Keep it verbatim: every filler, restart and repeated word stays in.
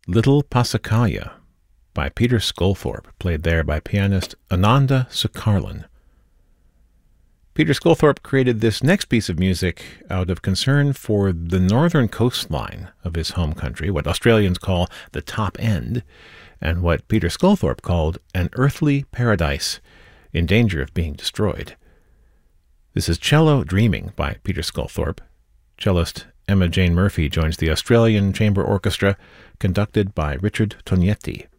Little Passacaglia by Peter Sculthorpe, played there by pianist Ananda Sukarlan. Peter Sculthorpe created this next piece of music out of concern for the northern coastline of his home country, what Australians call the top end, and what Peter Sculthorpe called an earthly paradise in danger of being destroyed. This is Cello Dreaming by Peter Sculthorpe. Cellist Emma Jane Murphy joins the Australian Chamber Orchestra, conducted by Richard Tognetti.